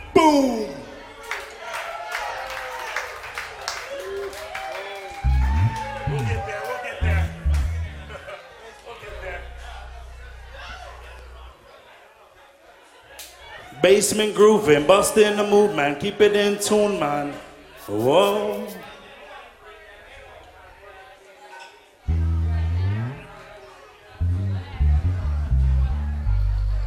Boom. We'll get there. We'll get there. We'll get there. Basement grooving, busting the move, man. Keep it in tune, man. Whoa.